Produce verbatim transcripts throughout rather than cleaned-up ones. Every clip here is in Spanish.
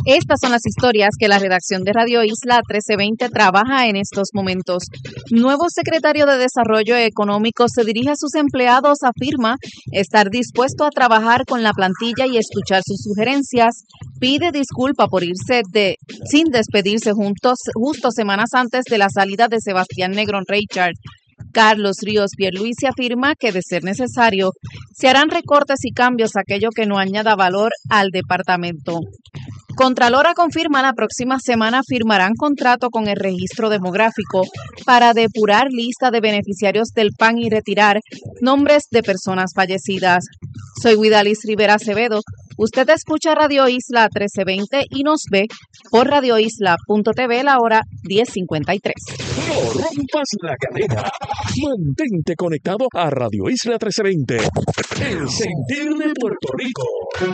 Estas son las historias que la redacción de Radio Isla trece veinte trabaja en estos momentos. Nuevo secretario de Desarrollo Económico se dirige a sus empleados, afirma estar dispuesto a trabajar con la plantilla y escuchar sus sugerencias. Pide disculpa por irse de sin despedirse juntos, justo semanas antes de la salida de Sebastián Negrón Richard. Carlos Ríos Pierluisi afirma que, de ser necesario, se harán recortes y cambios a aquello que no añada valor al departamento. Contralora confirma la próxima semana firmarán contrato con el registro demográfico para depurar lista de beneficiarios del P A N y retirar nombres de personas fallecidas. Soy Guidalis Rivera Acevedo. Usted escucha Radio Isla trece veinte y nos ve por radio isla punto t v la hora diez cincuenta y tres. No rompas la cadena. Mantente conectado a Radio Isla trece veinte. El sentir de Puerto Rico.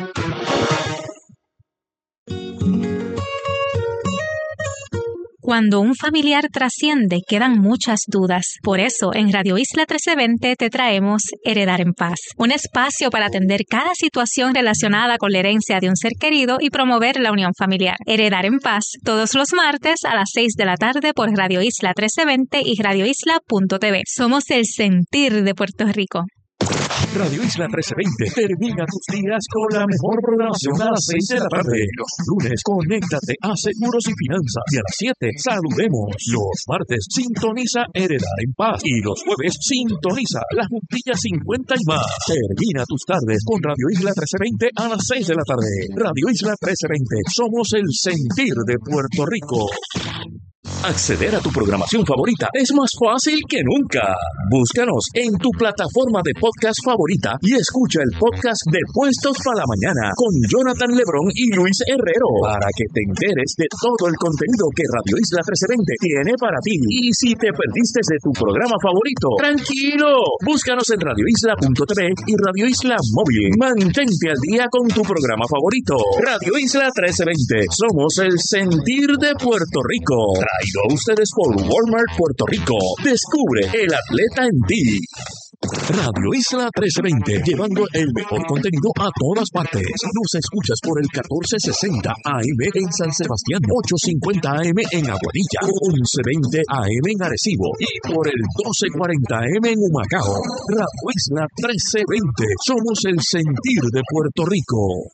Cuando un familiar trasciende, quedan muchas dudas. Por eso, en Radio Isla trece veinte te traemos Heredar en Paz, un espacio para atender cada situación relacionada con la herencia de un ser querido y promover la unión familiar. Heredar en Paz, todos los martes a las seis de la tarde por Radio Isla trece veinte y radio isla punto t v. Somos el sentir de Puerto Rico. Radio Isla trece veinte termina tus días con la mejor programación a las seis de la tarde. Los lunes, conéctate a Seguros y Finanzas. Y a las siete, saludemos. Los martes, sintoniza Heredar en Paz. Y los jueves, sintoniza La Juntilla cincuenta y más. Termina tus tardes con Radio Isla trece veinte a las seis de la tarde. Radio Isla trece veinte. Somos el sentir de Puerto Rico. Acceder a tu programación favorita es más fácil que nunca. Búscanos en tu plataforma de podcast favorita y escucha el podcast de Puestos para la Mañana con Jonathan Lebrón y Luis Herrero para que te enteres de todo el contenido que Radio Isla trece veinte tiene para ti. Y si te perdiste de tu programa favorito, tranquilo, búscanos en radio isla punto t v y Radio Isla Móvil. Mantente al día con tu programa favorito. Radio Isla trece veinte. Somos el sentir de Puerto Rico. Traído a ustedes por Walmart Puerto Rico. Descubre el atleta en ti. Radio Isla trece veinte, llevando el mejor contenido a todas partes. Nos escuchas por el catorce sesenta A M en San Sebastián, ochocientos cincuenta A M en Aguadilla, once veinte A M en Arecibo y por el doce cuarenta A M en Humacao. Radio Isla trece veinte, somos el sentir de Puerto Rico.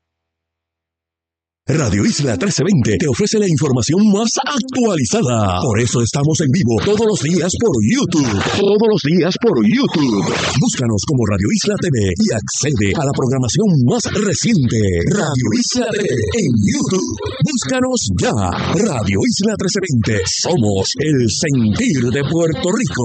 Radio Isla trece veinte te ofrece la información más actualizada. Por eso estamos en vivo todos los días por YouTube. Todos los días por YouTube. Búscanos como Radio Isla T V y accede a la programación más reciente. Radio Isla T V en YouTube. Búscanos ya. Radio Isla trece veinte. Somos el sentir de Puerto Rico.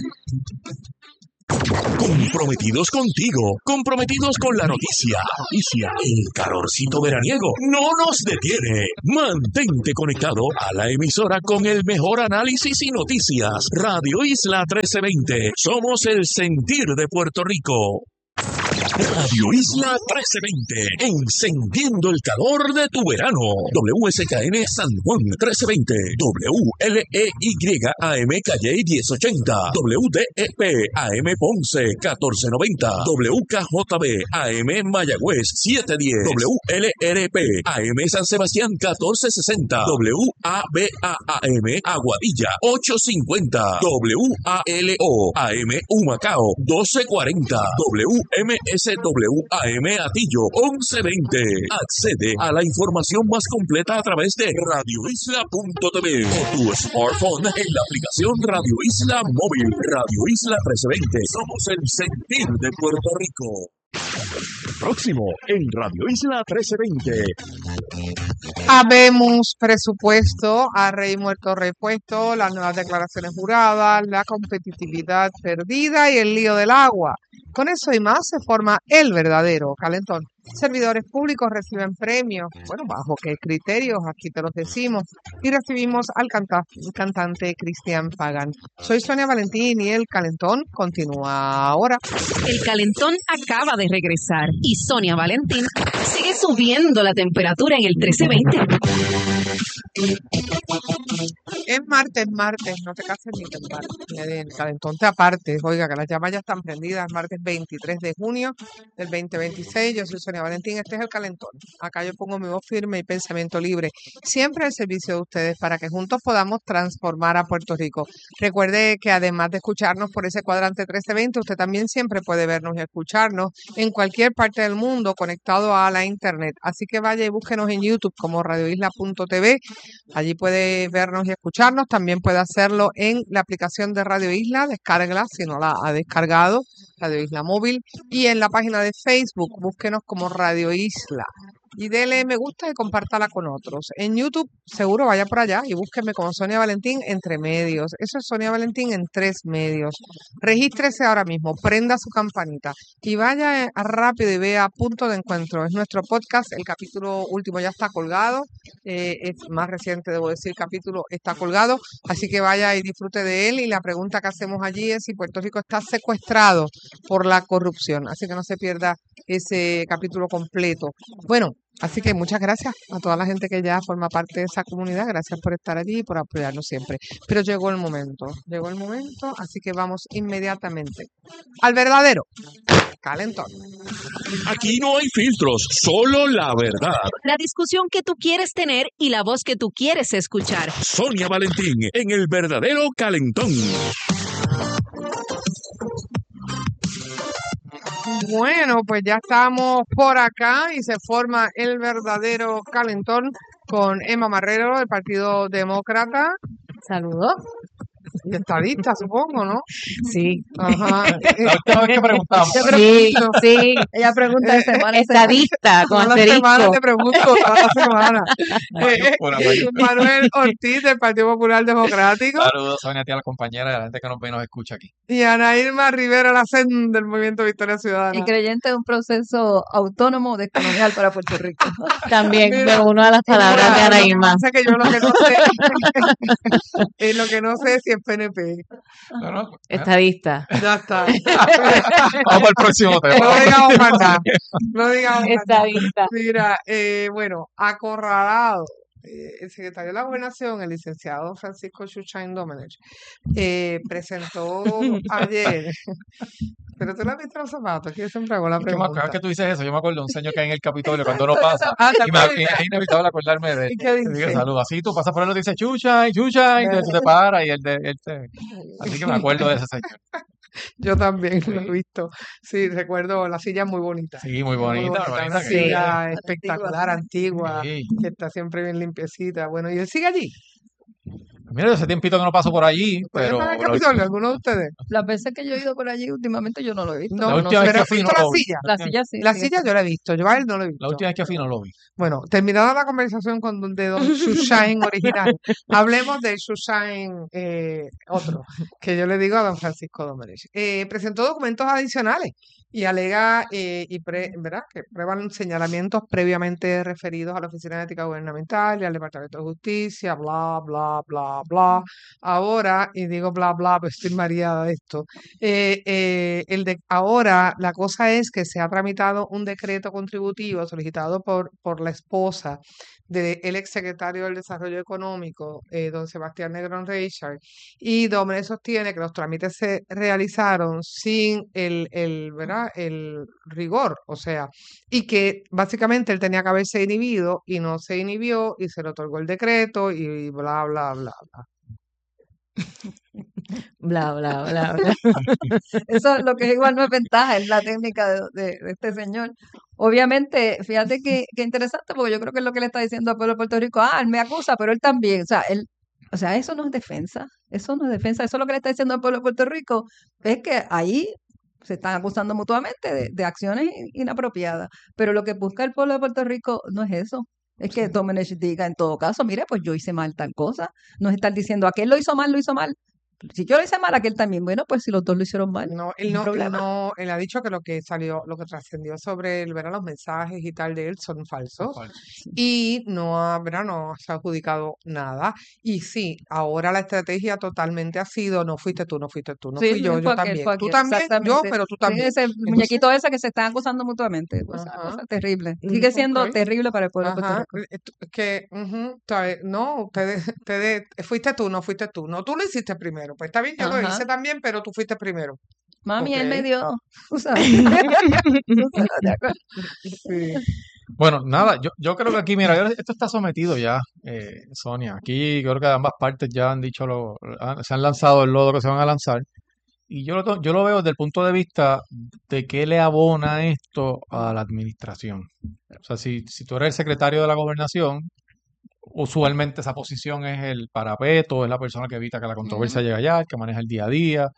Comprometidos contigo, comprometidos con la noticia. Noticia, el calorcito veraniego no nos detiene. Mantente conectado a la emisora con el mejor análisis y noticias. Radio Isla trece veinte. Somos el sentir de Puerto Rico. Radio Isla trece veinte, encendiendo el calor de tu verano. W S K N San Juan trece veinte, W L E Y A M Calle diez ochenta, W D E P A M Ponce catorce noventa, W K J B A M Mayagüez setecientos diez, W L R P A M San Sebastián catorce sesenta, W A B A A M Aguadilla ochocientos cincuenta, W A L O A M Humacao doce cuarenta, W M S W A M Atillo once veinte. Accede a la información más completa a través de radio isla punto t v o tu smartphone en la aplicación Radio Isla Móvil. Radio Isla trece veinte. Somos el sentir de Puerto Rico. Próximo en Radio Isla trece veinte. Habemos presupuesto, a rey muerto repuesto, las nuevas declaraciones juradas, la competitividad perdida y el lío del agua. Con eso y más se forma el verdadero calentón. Servidores públicos reciben premios. Bueno, ¿bajo qué criterios? Aquí te los decimos. Y recibimos al canta- cantante Cristian Pagan. Soy Sonia Valentín y el calentón continúa ahora. El calentón acaba de regresar y Sonia Valentín sigue subiendo la temperatura en el trece veinte. Es martes, martes, no te cases ni te embarques, el calentón te apartes. Oiga, que las llamas ya están prendidas. Martes veintitrés de junio del veinte veintiséis. Yo soy Sonia Sonia Valentín. Este es el calentón. Acá yo pongo mi voz firme y pensamiento libre, siempre al servicio de ustedes para que juntos podamos transformar a Puerto Rico. Recuerde que además de escucharnos por ese cuadrante trece veinte, usted también siempre puede vernos y escucharnos en cualquier parte del mundo conectado a la internet. Así que vaya y búsquenos en YouTube como radio isla punto t v. Allí puede vernos y escucharnos. También puede hacerlo en la aplicación de Radio Isla. Descárguela si no la ha descargado, Radio Isla Móvil. Y en la página de Facebook, búsquenos como Radio Isla. Y dele me gusta y compártala con otros. En YouTube, seguro vaya por allá y búsqueme como Sonia Valentín entre medios. Eso es Sonia Valentín en tres medios. Regístrese ahora mismo, prenda su campanita y vaya eh, rápido y vea Punto de Encuentro. Es nuestro podcast, el capítulo último ya está colgado. Eh, es más reciente, debo decir, capítulo está colgado. Así que vaya y disfrute de él. Y la pregunta que hacemos allí es si Puerto Rico está secuestrado por la corrupción. Así que no se pierda ese capítulo completo. Bueno, así que muchas gracias a toda la gente que ya forma parte de esa comunidad. Gracias por estar allí y por apoyarnos siempre. Pero llegó el momento, llegó el momento, así que vamos inmediatamente al verdadero calentón. Aquí no hay filtros, solo la verdad. La discusión que tú quieres tener y la voz que tú quieres escuchar. Sonia Valentín en el verdadero calentón. Bueno, pues ya estamos por acá y se forma el verdadero calentón con Emma Marrero del Partido Demócrata. Saludos. Y estadista, supongo, ¿no? Sí. Ajá. La última vez que preguntamos. Sí, sí. Ella pregunta de semana. Estadista, con Todas las semanas asterisco. te pregunto, todas las semanas. Eh, Por ahí. Manuel Ortiz del Partido Popular Democrático Saludos, Sonia, a ti, a la compañera y a la gente que nos ve y nos escucha aquí. y Ana Irma Rivera Lacen del Movimiento Victoria Ciudadana. Y creyente de un proceso autónomo descolonial para Puerto Rico. También me uno a las palabras de Ana Irma. Sé que yo lo que no sé es lo que no sé es si es P N P. No, no, Estadista. Ya está. vamos al próximo tema. No digamos más nada. No digamos más nada. Estadista. Mira, eh, bueno, acorralado. eh, El secretario de la Gobernación, el licenciado Francisco Chuchain Domenech, eh, presentó ayer. Pero tú le has visto los zapatos, que yo siempre hago la Es que me acuerdo pregunta. que tú dices eso. Yo me acuerdo de un señor que hay en el Capitolio cuando uno pasa. Ah, ¿te Y me, acuerdas? y es inevitable acordarme de él. ¿Y qué Te digo dice? saludos. Así tú pasas por él y dice chucha y chucha y entonces tú te paras y él, te, él te... Así que me acuerdo de ese señor. Yo también lo he visto. Sí, recuerdo, la silla es muy bonita. Sí, muy Muy bonita, bonita, muy una bonita. que- Sí. silla espectacular, antigua, Sí. que está siempre bien limpiecita. Bueno, y él sigue allí. Mira, hace tiempito que no paso por allí, ¿Puede pero estar en el la, Capitolio, alguno de ustedes? Las veces que yo he ido por allí últimamente yo no lo he visto. No, la no última sé. vez pero que fui no ¿has visto lo la vi. silla? La silla sí. La sí, silla yo la he visto, yo a él no lo he visto. La última vez que fui no lo vi. Bueno, terminada la conversación con don- de don Shushain original, hablemos del Shushain eh, otro, que yo le digo a don Francisco Domenech. Eh, presentó documentos adicionales y alega eh, y pre- ¿verdad? que prueban señalamientos previamente referidos a la Oficina de Ética Gubernamental y al Departamento de Justicia, bla, bla, bla, bla. Ahora, y digo bla, bla, pues estoy mareada de esto. Eh, eh, el de, ahora la cosa es que se ha tramitado un decreto contributivo solicitado por, por la esposa del exsecretario del Desarrollo Económico, eh, don Sebastián Negrón Reichard, y Domenech sostiene que los trámites se realizaron sin el, el, ¿verdad? el rigor, o sea, y que básicamente él tenía que haberse inhibido y no se inhibió y se le otorgó el decreto y bla, bla, bla, bla. Bla, bla, bla, bla. Eso es lo que igual no es ventaja, es la técnica de, de- de este señor. Obviamente, fíjate que, que interesante, porque yo creo que es lo que le está diciendo al pueblo de Puerto Rico. Ah, él me acusa, pero él también. O sea, él, o sea, eso no es defensa. Eso no es defensa. Eso es lo que le está diciendo al pueblo de Puerto Rico. Es que ahí se están acusando mutuamente de, de acciones inapropiadas. Pero lo que busca el pueblo de Puerto Rico no es eso. Es que Domenech diga en todo caso, mire, pues yo hice mal tal cosa. No es estar diciendo, aquel lo hizo mal, lo hizo mal. Si yo lo hice mal, aquel también. Bueno, pues si los dos lo hicieron mal, No, no él hay no, él problema. no, él ha dicho que lo que salió, lo que trascendió sobre él, ¿verdad? Los mensajes y tal de él son falsos y no ha, ¿verdad? No se ha adjudicado nada. Y sí, ahora la estrategia totalmente ha sido, no fuiste tú, no fuiste tú, no Sí, fui yo, fue yo aquel, también. fue Tú aquel, también, yo, exactamente. pero tú Sí, también. ese Entonces, muñequito ese que se están acusando mutuamente. O sea, ajá, cosa terrible. mm, Sigue siendo ok, terrible para el pueblo de Puerto ajá, Rico. eh, tú- es que, ujú, ¿sabes? No, ustedes, ustedes, fuiste tú, no fuiste tú, no, tú lo hiciste primero. Pues está bien, yo lo Ajá. hice también, pero tú fuiste primero. Mami, Ok. él me dio. Tú sabes. Tú sabes, ¿de acuerdo? Sí. Bueno, nada, yo, yo creo que aquí, mira, yo- esto está sometido ya, eh, Sonia. Aquí creo que ambas partes ya han dicho, lo, han- se han lanzado el lodo que se van a lanzar. Y yo lo, to- yo lo veo desde el punto de vista de qué le abona esto a la administración. O sea, si, si tú eres el secretario de la gobernación, usualmente esa posición es el parapeto, es la persona que evita que la controversia llegue allá, el que maneja el día a día.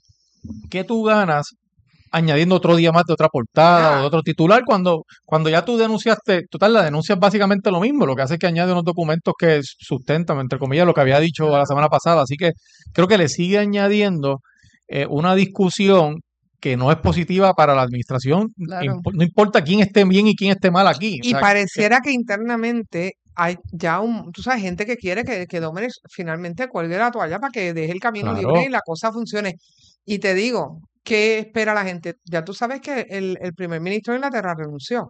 ¿Qué tú ganas añadiendo otro día más de otra portada o de otro titular cuando, cuando ya tú denunciaste? Total, la denuncia es básicamente lo mismo, lo que hace es que añade unos documentos que sustentan, entre comillas, lo que había dicho la semana pasada. Así que creo que le sigue añadiendo eh, una discusión que no es positiva para la administración, Claro. impo- no importa quién esté bien y quién esté mal aquí. O Y sea, que- pareciera que internamente hay ya un, tú sabes, gente que quiere que, que Domenech finalmente cuelgue la toalla para que deje el camino Claro. libre y la cosa funcione. Y te digo, ¿qué espera la gente? Ya tú sabes que el, el primer ministro de Inglaterra renunció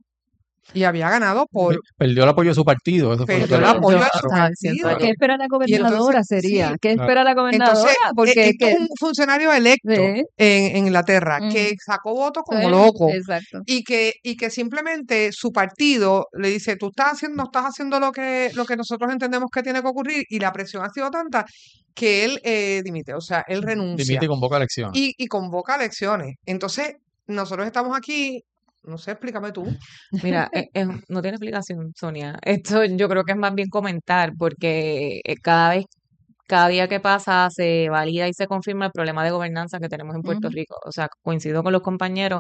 y había ganado por, pe- perdió el apoyo de su partido. Eso fue lo perdió que el le- apoyo de Yo su estaba diciendo partido. ayer. ¿Qué espera la Y entonces, gobernadora sería? sí, ¿Qué claro. espera la gobernadora? entonces, e- Porque esto que, es un funcionario electo sí, en, en Inglaterra que ujú, sacó votos como sí, loco exacto. y que, y que simplemente su partido le dice, tú estás haciendo, no estás haciendo lo que, lo que nosotros entendemos que tiene que ocurrir, y la presión ha sido tanta que él eh, dimite, o sea, él renuncia Dimite y convoca elecciones. y, y convoca elecciones. Entonces, nosotros estamos aquí, no sé, explícame tú. Mira, eh, eh, no tiene explicación, Sonia. Esto yo creo que es más bien comentar, porque eh, cada vez, cada día que pasa se valida y se confirma el problema de gobernanza que tenemos en Puerto Ujú. Rico. O sea, coincido con los compañeros.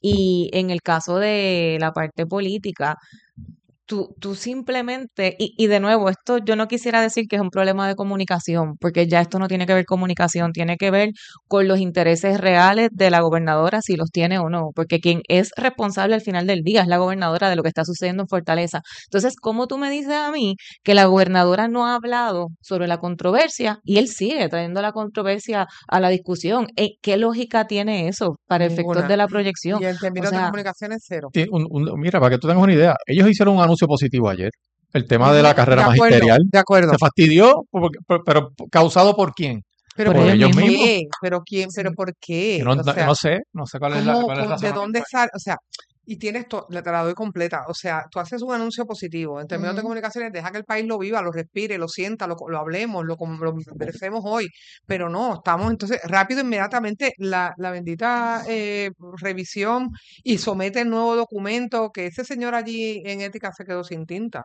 Y en el caso de la parte política, tú, tú simplemente, y, y de nuevo, esto yo no quisiera decir que es un problema de comunicación, porque ya esto no tiene que ver comunicación, tiene que ver con los intereses reales de la gobernadora, si los tiene o no, porque quien es responsable al final del día es la gobernadora de lo que está sucediendo en Fortaleza. Entonces, ¿cómo tú me dices a mí que la gobernadora no ha hablado sobre la controversia y él sigue trayendo la controversia a la discusión? Eh, ¿Qué lógica tiene eso para efectos Ninguna. de la proyección? Y en O términos de sea, comunicaciones, cero. Ti- un- un- mira, para que tú tengas una idea, ellos hicieron un anuncio positivo ayer. El tema de la Ujú, carrera de acuerdo, magisterial de acuerdo. se fastidió, porque- pero, pero ¿causado por quién? Pero por Por ¿por ellos ellos mismos. qué? ¿Pero quién? ¿Pero sí. por Y qué? no, O no, sea, no sé, no sé cuál es la, ¿cómo, cuál es el cómo- de dónde razonamiento. sale? O sea, y tienes to- le- te la doy completa. O sea, tú haces un anuncio positivo. En términos de Ujú. comunicaciones, deja que el país lo viva, lo respire, lo sienta, lo, lo hablemos, lo, com- lo conversemos hoy. Pero no, estamos entonces rápido, inmediatamente, la, la bendita eh, revisión y somete el nuevo documento, que ese señor allí en ética se quedó sin tinta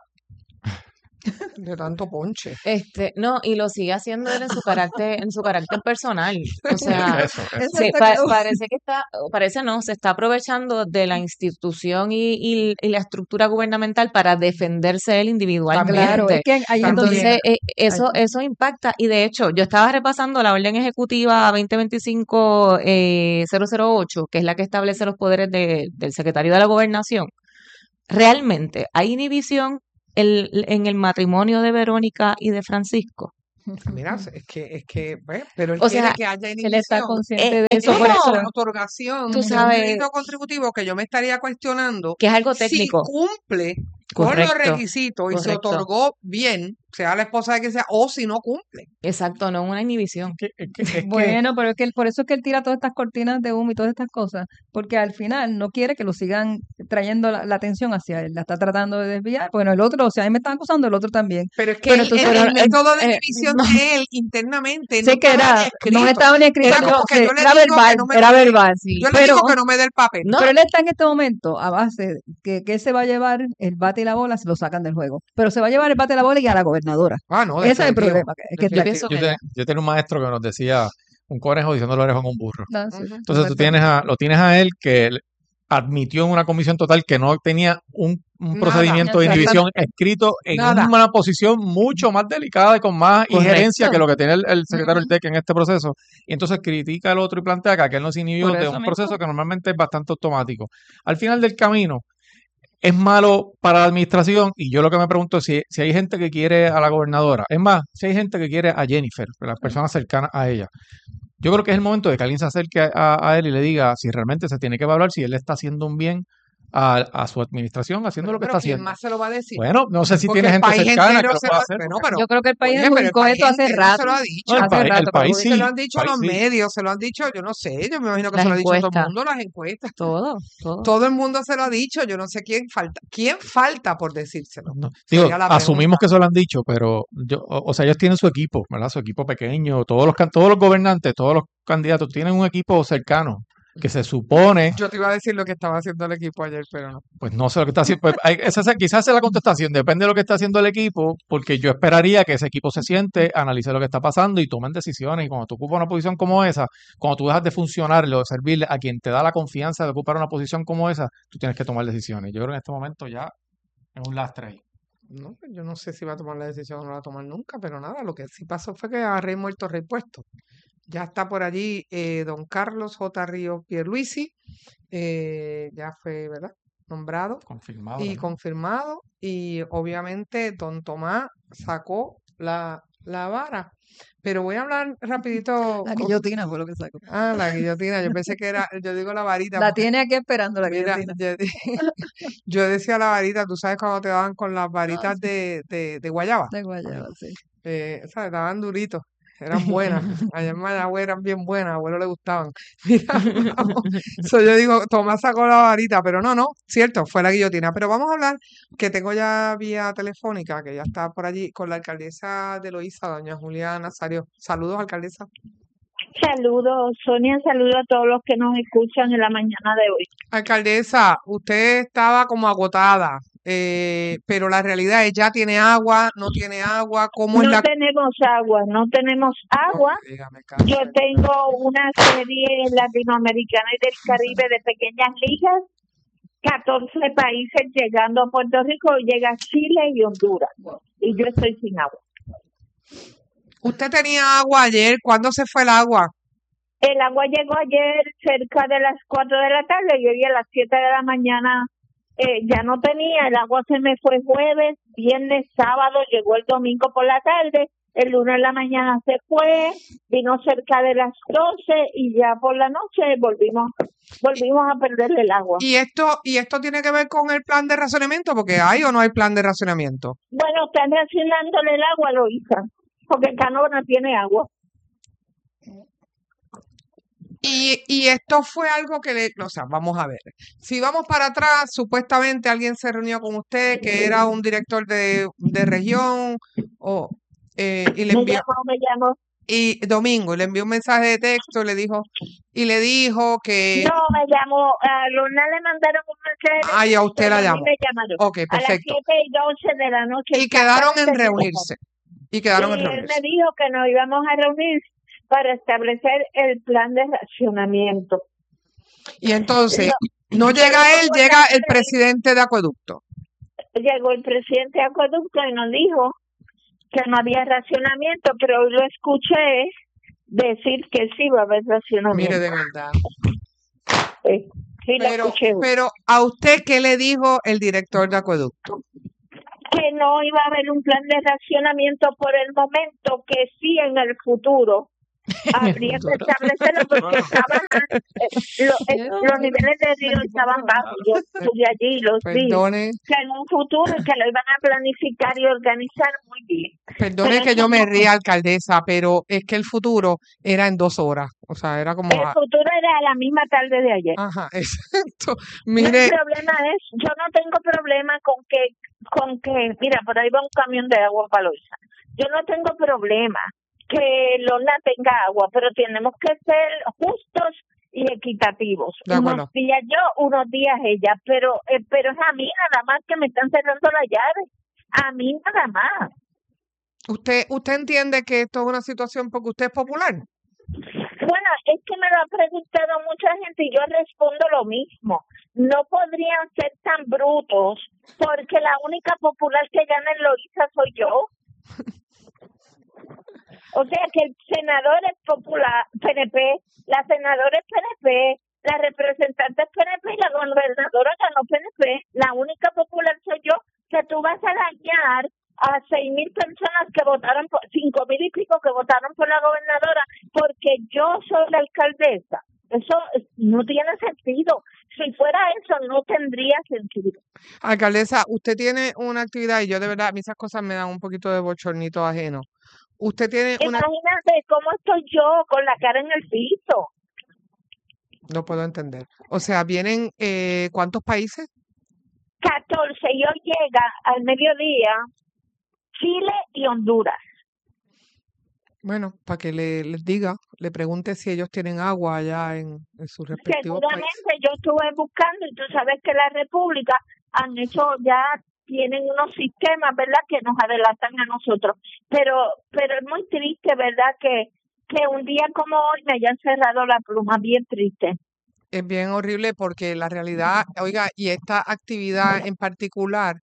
de tanto ponche. Este, no, y lo sigue haciendo él en su carácter, en su carácter personal. O sea, Eso, eso. Eso se, está pa- quedó- parece que está, o parece no, se está aprovechando de la institución y, y- y la estructura gubernamental para defenderse él individualmente. Claro, es que ahí es donde Entonces, eh, ahí eso, está. eso impacta. Y de hecho, yo estaba repasando la orden ejecutiva veinte veinticinco eh, cero cero ocho, que es la que establece los poderes de- del secretario de la Gobernación. Realmente, ¿hay inhibición el- en el matrimonio de Verónica y de Francisco? Mira, es que, es que, pues, pero él O quiere sea, que haya Él está inhibición. consciente eh, de es eso, por como- eso. La otorgación Tú de un sabes- crédito contributivo que yo me estaría cuestionando que es algo si técnico. cumple con los Correcto, requisitos y se correcto. otorgó bien, sea la esposa de que sea, o si no cumple. Exacto, no una inhibición. Es que- es que- es que- Bueno, pero es que él- por eso es que él tira todas estas cortinas de humo y todas estas cosas, porque al final no quiere que lo sigan trayendo la, la atención hacia él, la está tratando de desviar. Bueno, el otro, o sea, a mí me están acusando, el otro también. Pero es que Pero él- entonces, el, pero, el eh, método de eh, inhibición no. de él internamente no Sé que estaba era, ni no escrito. estaba ni escrito, Era pero como que se- yo le era digo que verbal, no me era lo dé. verbal, sí. Yo le Pero, digo que no me dé el papel. No, pero él está en este momento a base que, que él se va a llevar el bate y la bola, se lo sacan del juego. Pero se va a llevar el bate y la bola y a la gobernadora. Ah, no, Ese es el definitivo. problema. Que, que yo está- pienso yo, que te- yo tenía un maestro que nos decía un conejo diciendo la oreja a un burro. No, sí, Ujú. Entonces tú exacto. tienes a, lo tienes a él que él admitió en una comisión total que no tenía un, un Nada. procedimiento de inhibición escrito en Nada. una posición mucho más delicada y con más Correcto. injerencia que lo que tiene el, el secretario del Ujú. T E C en este proceso. Y entonces critica al otro y plantea que aquel no se inhibió Por de eso un mismo. proceso que normalmente es bastante automático. Al final del camino, es malo para la administración y yo lo que me pregunto es si, si hay gente que quiere a la gobernadora. Es más, si hay gente que quiere a Jennifer, las personas cercanas a ella. Yo creo que es el momento de que alguien se acerque a, a él y le diga si realmente se tiene que evaluar si él está haciendo un bien a, a su administración haciendo Bueno, lo que pero está ¿quién haciendo. más se lo va a decir? Bueno, no sé si Porque tiene el gente país cercana que entero lo se pueda lo... hacer. Bueno, porque- pero, Yo creo que el país oye, es pero muy el con país esto hace entero rato. se lo ha dicho. No, el, Hace pa- el rato, país como sí. Se lo dice. han dicho país los sí. medios, se lo han dicho, yo no sé, yo me imagino que Las se lo ha dicho todo el encuestas. mundo, las encuestas. Todo, todo. Todo el mundo se lo ha dicho, yo no sé quién falta. ¿Quién falta por decírselo? No, digo, Sería la asumimos pregunta. que eso lo han dicho, pero yo, o, o sea, ellos tienen su equipo, ¿verdad? Su equipo pequeño, todos los can- todos los gobernantes, todos los candidatos tienen un equipo cercano que se supone, Yo te iba a decir lo que estaba haciendo el equipo ayer, pero no. pues no sé lo que está haciendo, pues, hay- esa, es- quizás esa es la contestación, depende de lo que está haciendo el equipo, porque yo esperaría que ese equipo se siente, analice lo que está pasando y tomen decisiones. Y cuando tú ocupas una posición como esa, cuando tú dejas de funcionar, de servirle a quien te da la confianza de ocupar una posición como esa, tú tienes que tomar decisiones. Yo creo que en este momento ya es un lastre ahí. No, pues yo no sé si va a tomar la decisión o no la va a tomar nunca, pero nada, lo que sí pasó fue que a rey muerto, rey puesto. Ya está por allí eh, don Carlos J. Ríos Pierluisi, eh, ya fue, ¿verdad? Nombrado Confirmado y también. confirmado, y obviamente don Tomás sacó la, la vara. Pero voy a hablar rapidito. La con- guillotina fue lo que sacó. Ah, la guillotina, yo pensé que era, yo digo la varita. La porque, tiene aquí esperando la mira, guillotina. yo, yo decía la varita, tú sabes cuando te daban con las varitas de, de, de guayaba. De guayaba, sí. Eh, ¿sabes? Estaban duritos, eran buenas. Allá en Mayagüez eran bien buenas, a abuelo le gustaban. Mira, vamos. So, yo digo, Tomás sacó la varita, pero no, no, cierto, fue la guillotina. Pero vamos a hablar, que tengo ya vía telefónica, que ya está por allí, con la alcaldesa de Loíza, doña Julia Nazario. Saludos, alcaldesa. Saludos, Sonia, saludos a todos los que nos escuchan en la mañana de hoy. Alcaldesa, usted estaba como agotada, eh, pero la realidad es, ya tiene agua, no tiene agua, ¿cómo es No la...? tenemos agua, no tenemos agua. Oh, dígame, Carmen. Yo tengo una serie latinoamericana y del Caribe de pequeñas ligas, catorce países llegando a Puerto Rico, llega Chile y Honduras, y yo estoy sin agua. Usted tenía agua ayer, ¿cuándo se fue el agua? El agua llegó ayer cerca de las cuatro de la tarde y hoy a las siete de la mañana eh, ya no tenía. El agua se me fue jueves, viernes, sábado, llegó el domingo por la tarde, el lunes en la mañana se fue, vino cerca de las doce y ya por la noche volvimos volvimos a perder el agua. Y esto, y esto tiene que ver con el plan de racionamiento, porque hay o no hay plan de racionamiento. Bueno, están racionándole el agua, Loíza, porque Canona tiene agua. Y, y esto fue algo que le, o sea, vamos a ver. Si vamos para atrás, supuestamente alguien se reunió con usted, que era un director de, de región, o eh, y le Me envió, llamó, me llamó. y Domingo, le envió un mensaje de texto, le dijo, y le dijo que, No, me llamó, a Luna le mandaron un mensaje de ay, a usted pero la a mí llamó. me llamaron. Ok, A las perfecto. siete y doce de la noche. Y quedaron en exactamente, reunirse. Y quedaron en Y él reunirse. me dijo que nos íbamos a reunir para establecer el plan de racionamiento. Y entonces, No, no llega él, como llega ya el sé, presidente de Acueducto. llegó el presidente de Acueducto y nos dijo que no había racionamiento, pero hoy lo escuché decir que sí va a haber Mire, racionamiento. de verdad. Sí, sí lo Pero, escuché hoy. pero, ¿a usted qué le dijo el director de Acueducto? Que no iba a haber un plan de racionamiento por el momento, que sí en el futuro habría que establecerlo porque estaban eh, lo- eh, los niveles de río estaban bajos. Yo estuve allí y los vi. Perdone, Que en un futuro que lo iban a planificar y organizar muy bien. perdone Pero que yo eso me no, ría, alcaldesa, pero es que el futuro era en dos horas. O sea, era como, el a- futuro era a la misma tarde de ayer. ajá, exacto. No, el Mire, problema es, yo no tengo problema con que, con que, mira, por ahí va un camión de agua para Loíza. Yo no tengo problema que Lola tenga agua, pero tenemos que ser justos y equitativos. de acuerdo. Unos días yo, unos días ella, pero eh, pero es a mí nada más que me están cerrando la llave. A mí nada más. ¿Usted, usted entiende que esto es una situación porque usted es popular? Bueno, es que me lo ha preguntado mucha gente y yo respondo lo mismo. No podrían ser tan brutos porque la única popular que gana en Loíza soy yo. O sea que el senador es popular, P N P, la senadora es P N P, la representante es P N P y la gobernadora ganó P N P. La única popular soy yo, que tú vas a dañar a seis mil personas que votaron, por cinco mil y pico que votaron por la gobernadora, porque yo soy la alcaldesa. Eso no tiene sentido. Si fuera eso, no tendría sentido. Alcaldesa, usted tiene una actividad, y yo de verdad, a mí esas cosas me dan un poquito de bochornito ajeno. Usted tiene una... Imagínate cómo estoy yo con la cara en el piso. No puedo entender. O sea, ¿vienen eh, cuántos países? catorce, y hoy llega al mediodía Chile y Honduras. Bueno, para que le, les diga, le pregunte si ellos tienen agua allá en, en sus respectivos países. Seguramente yo estuve buscando y tú sabes que la República han hecho ya, tienen unos sistemas, ¿verdad?, que nos adelantan a nosotros. Pero pero es muy triste, ¿verdad?, que, que un día como hoy me hayan cerrado la pluma, bien triste. Es bien horrible porque la realidad, oiga, y esta actividad en particular,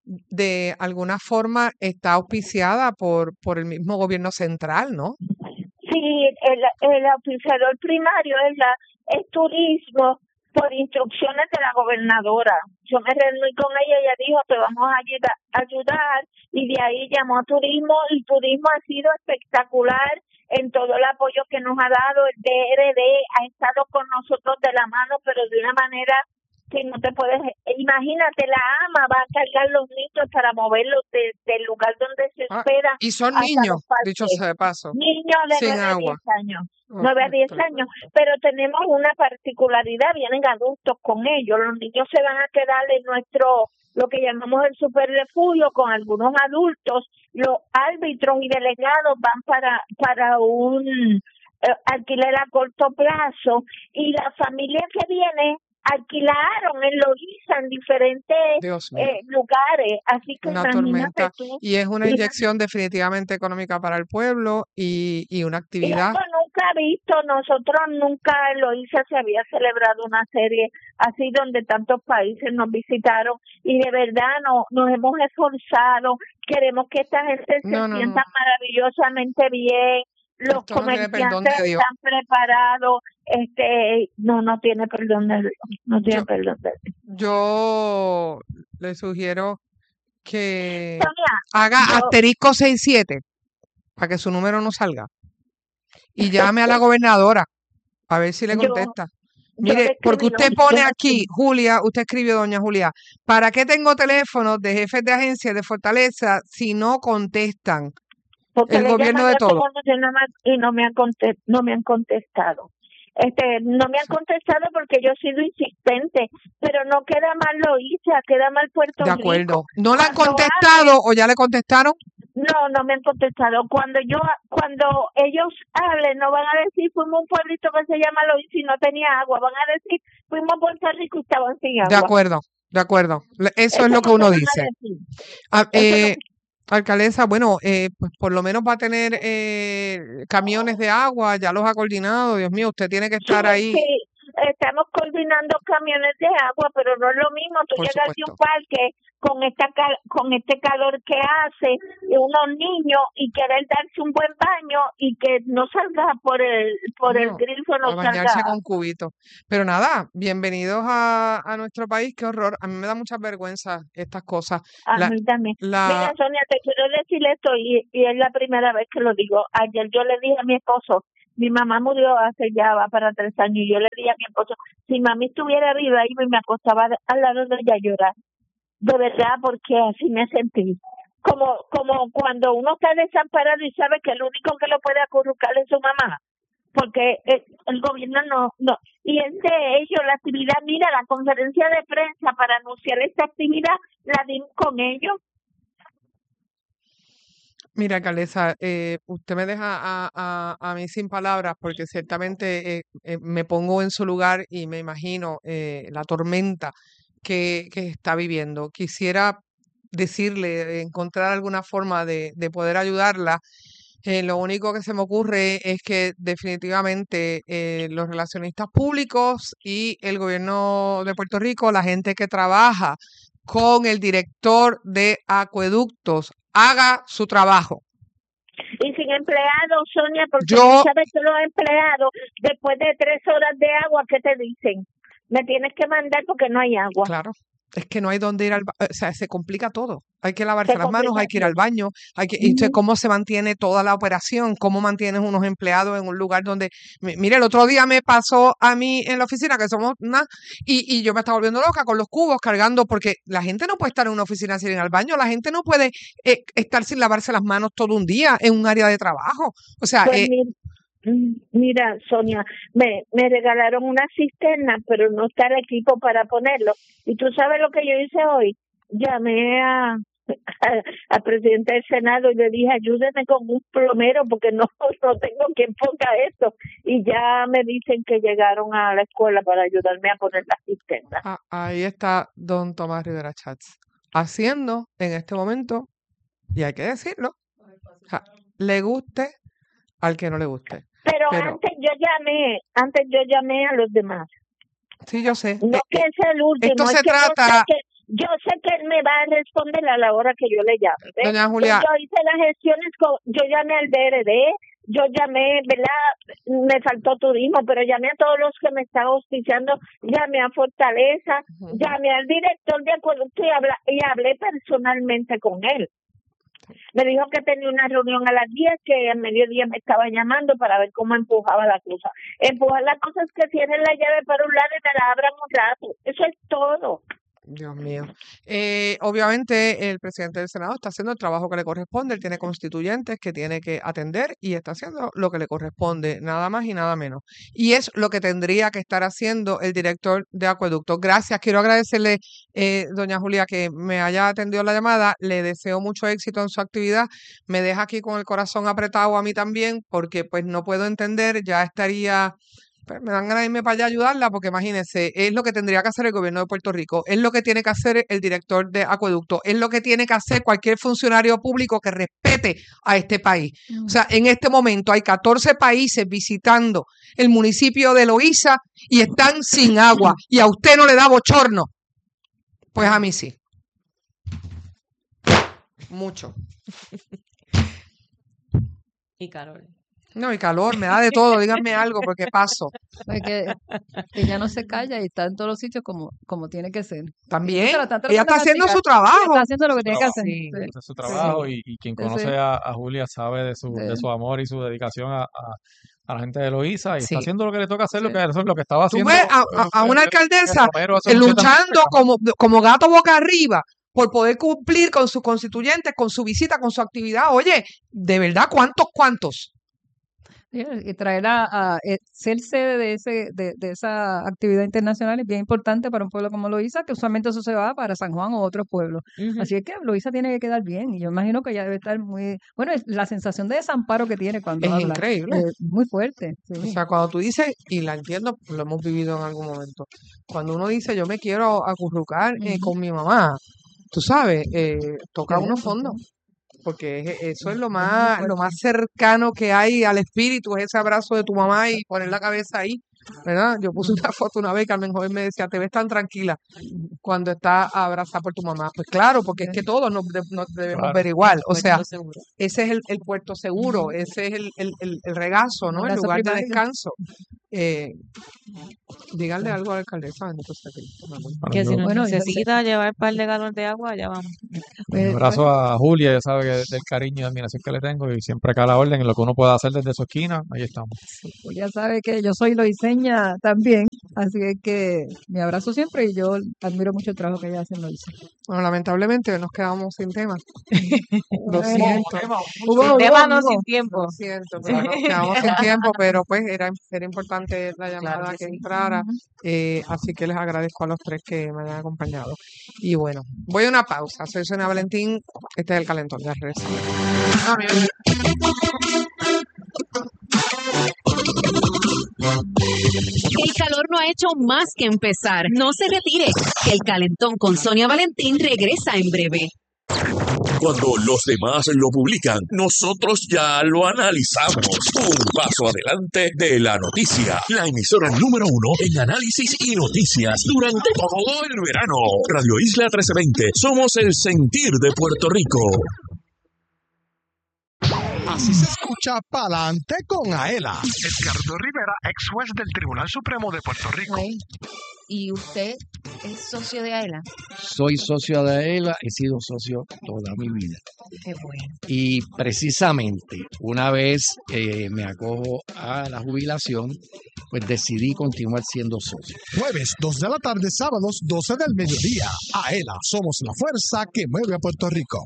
de alguna forma está auspiciada por, por el mismo gobierno central, ¿no? Sí, el, el auspiciador primario es, la, es turismo por instrucciones de la gobernadora. Yo me reuní con ella, ella dijo que vamos a ayudar, ayudar y de ahí llamó a turismo y turismo ha sido espectacular en todo el apoyo que nos ha dado. El D R D ha estado con nosotros de la mano, pero de una manera que no te puedes... Imagínate, la AMA va a cargar los niños para moverlos de, del lugar donde se Ah, espera. y son hasta niños, los parques. dicho sea de paso, Niños de sin nueve a agua. diez años. Oh, nueve a diez esto- años, pero tenemos una particularidad, vienen adultos con ellos, los niños se van a quedar en nuestro, lo que llamamos el super refugio con algunos adultos, los árbitros y delegados van para, para un eh, alquiler a corto plazo y la familia que viene alquilaron en Loíza en diferentes Dios mío, eh, lugares, así que una imagínate tormenta. tú. Y es una Y inyección definitivamente económica para el pueblo y, y una Y actividad. esto nunca visto, nosotros nunca en Loíza se había celebrado una serie así donde tantos países nos visitaron y de verdad no, nos hemos esforzado, queremos que esta gente se No, no, sienta no. maravillosamente bien, los Esto no tiene perdón comerciantes de Dios. están preparados, este, no, no tiene perdón de Dios, no tiene Yo, perdón de Dios. yo le sugiero que Sonia, haga yo, asterisco sesenta y siete para que su número no salga y llame a la gobernadora a ver si le yo, contesta. yo le Mire, porque escribí, usted yo pone le aquí, escribí. Julia, usted escribió, doña Julia, ¿para qué tengo teléfonos de jefes de agencia de Fortaleza si no contestan? Porque El le gobierno llaman de de todos. todos y no me, y no me han conte- no me han contestado. Este, no me han contestado porque yo he sido insistente, pero no queda mal Loíza, queda mal Puerto De Rico. acuerdo. ¿No le han Cuando contestado o ya le contestaron? no, no me han contestado. Cuando yo, cuando ellos hablen, no van a decir fuimos a un pueblito que se llama Loíza y no tenía agua, van a decir fuimos a Puerto Rico y estaban sin De agua. acuerdo, de acuerdo. Le- Eso Eso es lo es que lo que uno van a dice. decir. Ah, Eso es lo eh, alcaldesa, bueno, eh, pues por lo menos va a tener eh, camiones de agua, ya los ha coordinado. Dios mío, usted tiene que Sí, estar ahí, sí, estamos coordinando camiones de agua, pero no es lo mismo tú por llegar de un supuesto. parque con esta cal- con este calor que hace y unos niños y querer darse un buen baño y que no salga por el por el No, grifo, a no bañarse salga. con cubitos. Pero nada, bienvenidos a, a nuestro país, qué horror. A mí me da mucha vergüenza estas cosas. A La, mí también. Mira, la, Sonia, te quiero decir esto y, y es la primera vez que lo digo. Ayer yo le dije a mi esposo, mi mamá murió hace ya va para tres años y yo le dije a mi esposo, si mami estuviera viva ahí me acostaba al lado de ella a llorar. De verdad, porque así me sentí. Como como cuando uno está desamparado y sabe que el único que lo puede acurrucar es su mamá. Porque el, el gobierno no, no. Y es de ellos la actividad. Mira, la conferencia de prensa para anunciar esta actividad la dimos con ellos. mira, alcaldesa, eh, usted me deja a, a, a mí sin palabras porque ciertamente eh, eh, me pongo en su lugar y me imagino eh, la tormenta que, que está viviendo. Quisiera decirle, encontrar alguna forma de, de poder ayudarla. Eh, lo único que se me ocurre es que definitivamente eh, los relacionistas públicos y el gobierno de Puerto Rico, la gente que trabaja con el director de acueductos, haga su trabajo. Y sin empleados, Sonia, porque tú Yo, sabes que los empleados, después de tres horas de agua, ¿qué te dicen? Me tienes que mandar porque no hay agua. claro, Es que no hay dónde ir al baño, o sea, se complica todo. Hay que lavarse Se las manos, complica hay que ir al todo. baño, hay que, y entonces, Ujú. ¿cómo se mantiene toda la operación? ¿Cómo mantienes unos empleados en un lugar donde, mi- mire, el otro día me pasó a mí en la oficina, que somos una, y, y yo me estaba volviendo loca con los cubos cargando, porque la gente no puede estar en una oficina sin ir al baño, la gente no puede eh, estar sin lavarse las manos todo un día en un área de trabajo. O sea, Pues eh, mi- mm, mira, Sonia, me, me regalaron una cisterna, pero no está el equipo para ponerlo. Y tú sabes lo que yo hice hoy. Llamé a, a- al presidente del Senado y le dije, ayúdeme con un plomero porque no, no tengo quien ponga esto. Y ya me dicen que llegaron a la escuela para ayudarme a poner la cisterna. ah, ahí está don Tomás Rivera Chats haciendo en este momento, y hay que decirlo, o sea, le guste al que no le guste. Pero Pero antes yo llamé, antes yo llamé a los demás. sí, yo sé. No eh, que eh, es el último, esto es se que yo sé trata, que yo sé que él me va a responder a la hora que yo le llame, ¿ves? doña Pues Julia, yo hice las gestiones, con, yo llamé al D R D, yo llamé, ¿verdad? Me faltó turismo, pero llamé a todos los que me están auspiciando, llamé a Fortaleza, ujú, llamé al director de acueducto y, habla, y hablé personalmente con él. Me dijo que tenía una reunión a las diez, que a mediodía me estaba llamando para ver cómo empujaba la cosa. Empujar la cosa es que tienen la llave para un lado y me la abran un rato. Eso es todo. Dios mío. Eh, obviamente el presidente del Senado está haciendo el trabajo que le corresponde, él tiene constituyentes que tiene que atender y está haciendo lo que le corresponde, nada más y nada menos. Y es lo que tendría que estar haciendo el director de acueducto. Gracias, quiero agradecerle, eh, doña Julia, que me haya atendido la llamada, le deseo mucho éxito en su actividad, me deja aquí con el corazón apretado a mí también, porque pues no puedo entender, ya estaría... Pues me dan ganas de irme para allá a ayudarla, porque imagínense, es lo que tendría que hacer el gobierno de Puerto Rico, es lo que tiene que hacer el director de acueducto, es lo que tiene que hacer cualquier funcionario público que respete a este país. O sea, en este momento hay catorce países visitando el municipio de Loíza y están sin agua, y a usted no le da bochorno. Pues a mí sí. Mucho. Y Carol. No, y calor, me da de todo, díganme algo, porque paso. Porque ella no se calla y está en todos los sitios como, como tiene que ser. También, Entonces la están ella tratando está de haciendo castigar. su Ella trabajo. está haciendo lo que Su tiene que hacer. trabajo, Sí, ese es su sí. trabajo y, y quien Sí. conoce a, a Julia sabe de su, de Sí. su amor y su dedicación a, a, a la gente de Loíza y está Sí. haciendo lo que le toca hacer, lo Sí. que, eso es lo que estaba Tú haciendo ves a, eh, a- a una eh, alcaldesa Romero hace eh, mucho tiempo. luchando como, como gato boca arriba por poder cumplir con sus constituyentes, con su visita, con su actividad. Oye, de verdad, ¿cuántos, cuántos? Sí, y traer a, a- eh, ser sede de ese de, de esa actividad internacional es bien importante para un pueblo como Loíza, que usualmente eso se va para San Juan o otros pueblos. Ujú. Así es que Loíza tiene que quedar bien y yo imagino que ella debe estar muy... Bueno, es la sensación de desamparo que tiene cuando Es habla, increíble. eh, muy fuerte. O Sí. sea, cuando tú dices, y la entiendo, lo hemos vivido en algún momento, cuando uno dice yo me quiero acurrucar eh, Ujú. con mi mamá, tú sabes, eh, toca Sí, unos sí, fondos, porque es- eso es lo es muy más, lo fuerte. más cercano que hay al espíritu, es ese abrazo de tu mamá y poner la cabeza ahí, ¿verdad? Yo puse una foto una vez, Carmen Joven me decía, te ves tan tranquila cuando estás abrazada por tu mamá. Pues claro, porque es que todos nos, de- nos debemos Claro. ver igual, o sea, Puerto seguro. ese es el, el puerto seguro, ese es el, el, el, el regazo, Un ¿no? El abrazo lugar de primario. descanso. Eh, díganle algo a la alcaldesa, bendito sea Cristo, mi amor. Bueno, Que si yo, nos Bueno, yo- necesita llevar un par de galones de agua, ya vamos. un pues, abrazo a Julia, ya sabe que del cariño y admiración que le tengo y siempre acá a la orden en lo que uno pueda hacer desde su esquina, ahí estamos. pues ya sabe que yo soy loiseña también, así es que mi abrazo siempre y yo admiro mucho el trabajo que ella hace en Loíza. Bueno, lamentablemente nos quedamos sin tema. Lo Bueno, siento. Sin Hugo, tema, Hugo, no Hugo. sin tiempo. Lo siento, pero nos quedamos sin tiempo, pero pues era, era importante la llamada Claro que que sí. entrara, eh, así que les agradezco a los tres que me hayan acompañado. Y bueno, voy a una pausa. Soy Sonia Valentín, este es el Calentón, ya regreso. El calor no ha hecho más que empezar. No se retire, que el calentón con Sonia Valentín regresa en breve. Cuando los demás lo publican, nosotros ya lo analizamos. Un paso adelante de la noticia. La emisora número uno en análisis y noticias durante todo el verano. Radio Isla trece veinte. Somos el sentir de Puerto Rico. Así se escucha Pa'lante con Aela. Edgardo Rivera, ex juez del Tribunal Supremo de Puerto Rico. Ay, ¿y usted es socio de AELA? Soy socio de AELA, he sido socio toda mi vida. Qué bueno. Y precisamente una vez eh, me acojo a la jubilación, pues decidí continuar siendo socio. Jueves, dos de la tarde, sábados, doce del mediodía. AELA, somos la fuerza que mueve a Puerto Rico.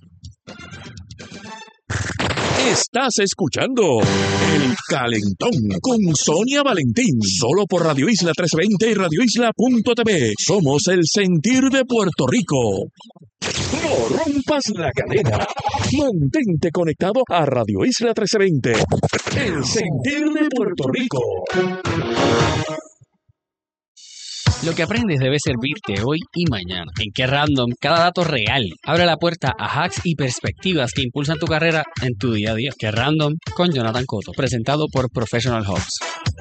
Estás escuchando El Calentón con Sonia Valentín, solo por Radio Isla trescientos veinte y radio isla punto t v. Somos el sentir de Puerto Rico. No rompas la cadena. Mantente conectado a Radio Isla trescientos veinte, el sentir de Puerto Rico. Lo que aprendes debe servirte hoy y mañana. En Que Random, cada dato real abre la puerta a hacks y perspectivas que impulsan tu carrera en tu día a día. Que Random con Jonathan Cotto, presentado por Professional Hubs.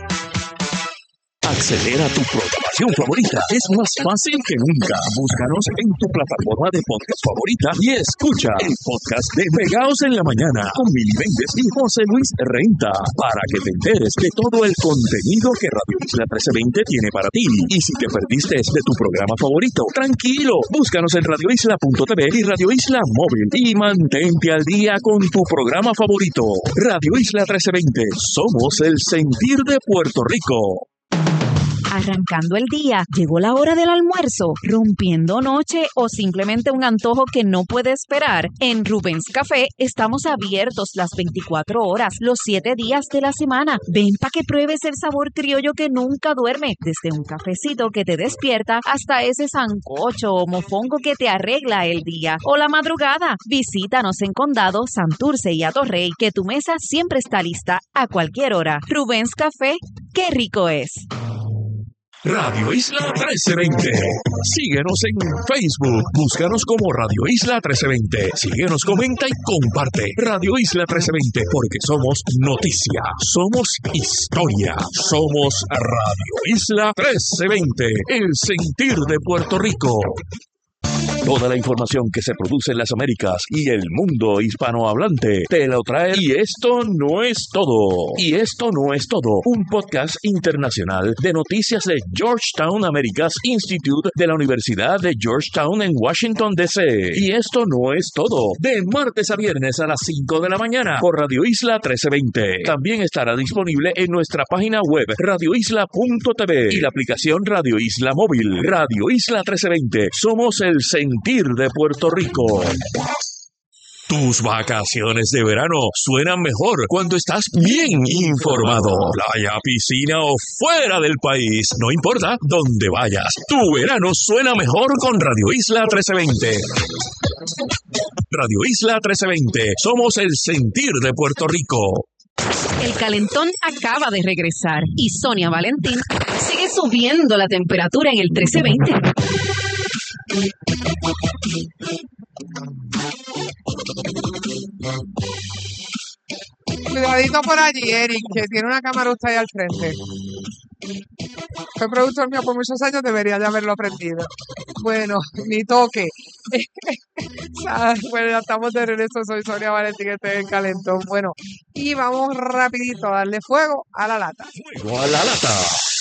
Acceder a tu programación favorita es más fácil que nunca. Búscanos en tu plataforma de podcast favorita y escucha el podcast de Pegaos en la Mañana con Mili Méndez y José Luis Renta, para que te enteres de todo el contenido que Radio Isla trescientos veinte tiene para ti. Y si te perdiste de tu programa favorito, tranquilo, búscanos en radio isla punto t v y Radio Isla Móvil y mantente al día con tu programa favorito. Radio Isla trescientos veinte, somos el sentir de Puerto Rico. Arrancando el día, llegó la hora del almuerzo, rompiendo noche o simplemente un antojo que no puede esperar. En Rubens Café estamos abiertos las veinticuatro horas, los siete días de la semana. Ven para que pruebes el sabor criollo que nunca duerme, desde un cafecito que te despierta hasta ese sancocho o mofongo que te arregla el día o la madrugada. Visítanos en Condado, Santurce y Atorrey, que tu mesa siempre está lista a cualquier hora. Rubens Café, qué rico es. Radio Isla trece veinte. Síguenos en Facebook. Búscanos como Radio Isla trece veinte. Síguenos, comenta y comparte. Radio Isla trece veinte, porque somos noticia, somos historia, somos Radio Isla trece veinte, el sentir de Puerto Rico. Toda la información que se produce en las Américas y el mundo hispanohablante te lo trae. Y esto no es todo. Y esto no es todo. Un podcast internacional de noticias de Georgetown Americas Institute de la Universidad de Georgetown en Washington, D C. Y esto no es todo. De martes a viernes a las cinco de la mañana por Radio Isla trece veinte. También estará disponible en nuestra página web radio isla punto t v y la aplicación Radio Isla Móvil. Radio Isla trece veinte. Somos el sentir de Puerto Rico. Tus vacaciones de verano suenan mejor cuando estás bien informado. Playa, piscina o fuera del país, no importa dónde vayas, tu verano suena mejor con Radio Isla trece veinte. Radio Isla trece veinte, somos el sentir de Puerto Rico. El calentón acaba de regresar y Sonia Valentín sigue subiendo la temperatura en el trece veinte. Cuidadito por allí, Eric, que tiene una cámara usted ahí al frente. Fue productor mío por muchos años, debería de haberlo aprendido. Bueno, ni toque. Bueno, ya estamos de regreso, soy Sonia Valentín, este es el calentón. Bueno, y vamos rapidito a darle fuego a la lata. Fuego a la lata.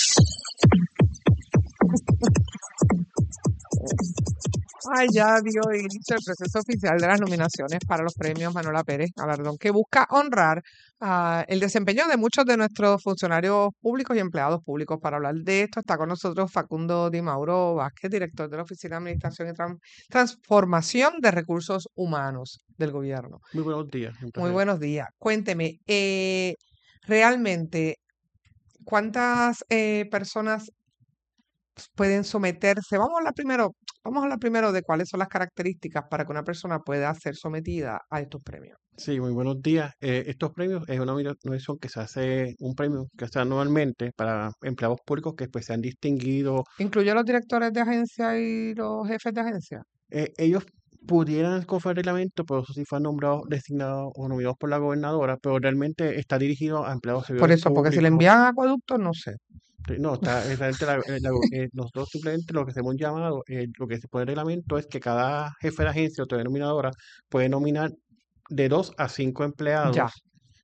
Ay, ya dio inicio el proceso oficial de las nominaciones para los premios Manuela Pérez Galardón, que busca honrar uh, el desempeño de muchos de nuestros funcionarios públicos y empleados públicos. Para hablar de esto está con nosotros Facundo Di Mauro Vázquez, director de la Oficina de Administración y Trans- Transformación de Recursos Humanos del Gobierno. Muy buenos días. Muy buenos días. Cuénteme, eh, realmente, ¿cuántas eh, personas pueden someterse? Vamos a hablar primero, vamos a hablar primero de cuáles son las características para que una persona pueda ser sometida a estos premios. Sí, muy buenos días. Eh, estos premios es una nominación que se hace, un premio que se hace anualmente para empleados públicos que pues, se han distinguido. ¿Incluye a los directores de agencia y los jefes de agencia? Eh, ellos pudieran conforme al reglamento, pero eso sí fueron nombrados, designados o nominados por la gobernadora, pero realmente está dirigido a empleados Por eso, porque si le envían acueductos, no sé. No, está, realmente la, la, eh, nosotros simplemente lo que hacemos un llamado, eh, lo que se pone en el reglamento es que cada jefe de agencia o denominadora puede nominar de dos a cinco empleados Ya.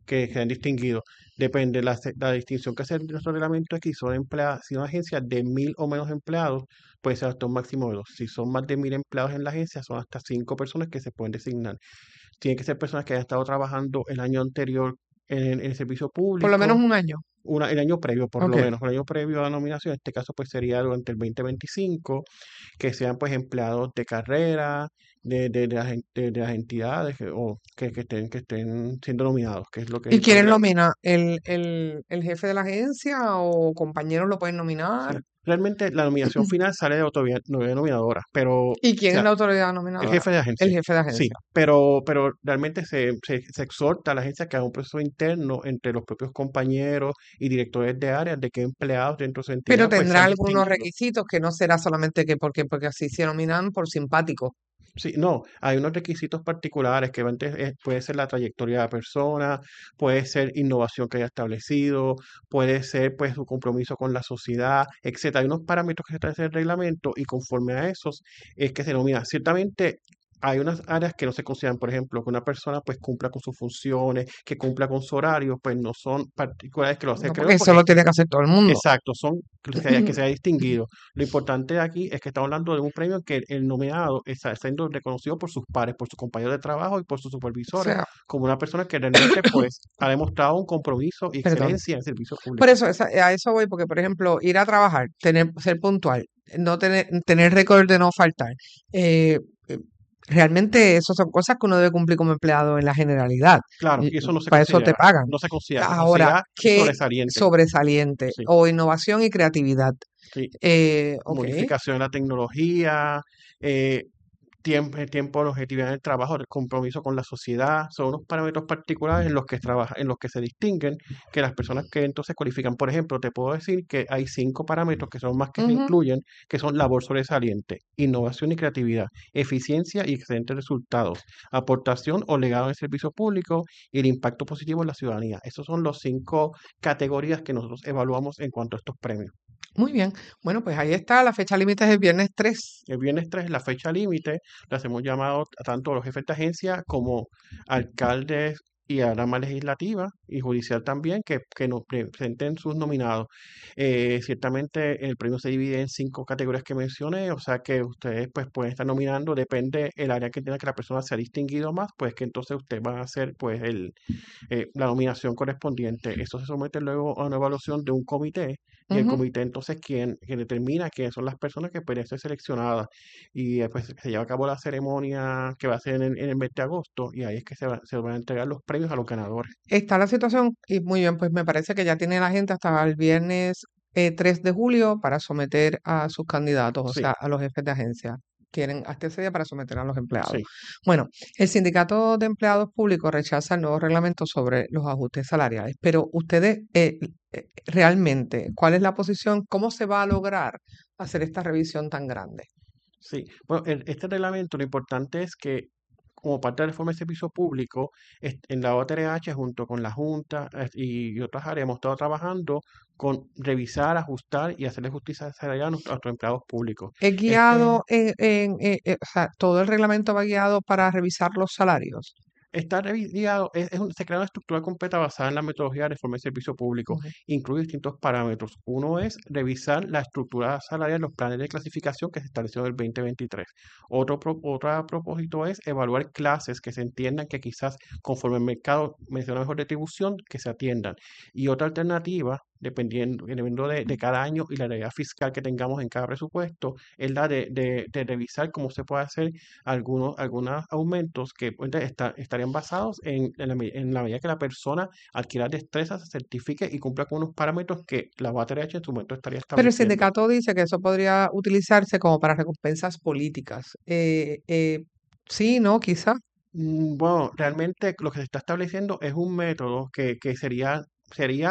que sean distinguidos. Depende, la, se- la distinción que hace nuestro reglamento es que si son empleados, si una agencia de mil o menos empleados, puede ser hasta un máximo de dos. Si son más de mil empleados en la agencia, son hasta cinco personas que se pueden designar. Tienen que ser personas que hayan estado trabajando el año anterior en, en el servicio Por lo menos público, un año. una, el año previo, por lo Ok. menos, el año previo a la nominación, en este caso pues sería durante el veinte veinticinco, que sean pues empleados de carrera, de, de, de las, en- de- de las entidades que, o que, que estén, que estén siendo nominados, que es lo que ¿Y quién entonces, nomina? ¿El, el, el jefe de la agencia o compañeros lo pueden sí, nominar? realmente la nominación final sale de la autoridad autoridad nominadora, pero, o ¿Y quién es sea, la autoridad el nominadora? jefe de El agencia, jefe de sí, agencia. pero, pero realmente se, se, se exhorta a la agencia que haga un proceso interno entre los propios compañeros y directores de áreas de qué empleados dentro de su Pero entidad pues tendrá sean algunos distinguidos. requisitos que no será solamente que porque, porque así se nominan por simpático. Sí, no, hay unos requisitos particulares que van de- eh, puede ser la trayectoria de la persona, puede ser innovación que haya establecido, puede ser pues su compromiso con la sociedad, etcétera. Hay unos parámetros que se establecen en el reglamento y conforme a esos es que se nomina. Ciertamente hay unas áreas que no se consideran, por ejemplo, que una persona pues cumpla con sus funciones, que cumpla con su horario, pues no son particulares que lo hace No, creo porque eso porque lo tiene que hacer todo el mundo. exacto, son que se haya, que se haya distinguido. Lo importante aquí es que estamos hablando de un premio que el, el nominado está siendo reconocido por sus pares, por sus compañeros de trabajo y por sus O supervisores, sea, como una persona que realmente pues ha demostrado un compromiso y perdón. excelencia en el servicio Por público. eso, esa- a eso voy, porque por ejemplo, ir a trabajar, tener, ser puntual, no tener, tener récord de no faltar, eh, eh, realmente eso son cosas que uno debe cumplir como empleado en la generalidad. Claro, Y y eso no se para eso te considera, pagan. no se considera, se Ahora, considera ¿qué sobresaliente. sobresaliente? Sí, O innovación y creatividad. sí. Eh, ok. Modificación de la tecnología, eh, tiempo, tiempo de objetividad en el trabajo, el compromiso con la sociedad, son unos parámetros particulares en los que trabaja, en los que se distinguen que las personas que entonces cualifican. Por ejemplo, te puedo decir que hay cinco parámetros que son más que se Ujú. incluyen, que son labor sobresaliente, innovación y creatividad, eficiencia y excelentes resultados, aportación o legado en el servicio público y el impacto positivo en la ciudadanía. Esas son las cinco categorías que nosotros evaluamos en cuanto a estos premios. Muy bien. Bueno, pues ahí está. La fecha límite es el viernes tres. El viernes tres es la fecha límite, las hemos llamado a tanto a los jefes de agencia como alcaldes y a la rama legislativa y judicial también que, que nos presenten sus nominados. Eh, ciertamente el premio se divide en cinco categorías que mencioné, o sea que ustedes pues pueden estar nominando, depende el área que tenga que la persona se ha distinguido más, pues que entonces ustedes van a hacer pues el, eh, la nominación correspondiente. Eso se somete luego a una evaluación de un comité y el Ujú. comité entonces quien, quien determina quiénes son las personas que pueden ser seleccionadas y después se lleva a cabo la ceremonia que va a ser en, el- en el mes de agosto y ahí es que se, va- se van a entregar los premios a los ganadores. Está la situación, y muy bien, pues me parece que ya tiene la gente hasta el viernes eh, tres de julio para someter a sus candidatos, o Sí, sea, a los jefes de agencia. Tienen hasta ese día para someter a los empleados. sí. Bueno, el Sindicato de Empleados Públicos rechaza el nuevo reglamento sobre los ajustes salariales, pero ustedes eh, eh, realmente, ¿cuál es la posición? ¿Cómo se va a lograr hacer esta revisión tan grande? Sí, bueno, el- este reglamento lo importante es que como parte de la reforma del servicio público, est- en la O T R H junto con la Junta eh, y otras áreas hemos estado trabajando con revisar, ajustar y hacerle justicia salarial a nuestros, a nuestros empleados públicos. ¿Es Este, guiado en, en- eh, eh, o sea, todo el reglamento va guiado para revisar los salarios? Está revisado, es, es un- se crea una estructura completa basada en la metodología de reforma del servicio público. Ujú. Incluye distintos parámetros. Uno es revisar la estructura salarial, los planes de clasificación que se establecieron en el veinte veintitrés. Otro, pro- otro propósito es evaluar clases que se entiendan que quizás conforme el mercado menciona mejor retribución, que se atiendan. Y otra alternativa, dependiendo, dependiendo de, de cada año y la realidad fiscal que tengamos en cada presupuesto, es la de, de- de revisar cómo se puede hacer algunos, algunos aumentos que pues, esta- estarían basados en, en la, me- en la medida que la persona adquiera destrezas, se certifique y cumpla con unos parámetros que la U A T R H en su momento estaría Pero el estableciendo. sindicato dice que eso podría utilizarse como para recompensas políticas. Eh, eh, sí, no, quizá. Mm, Bueno, realmente lo que se está estableciendo es un método que, que sería, sería